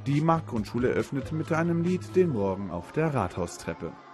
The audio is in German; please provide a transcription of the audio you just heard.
Die Marktgrundschule eröffnete mit einem Lied den Morgen auf der Rathaustreppe.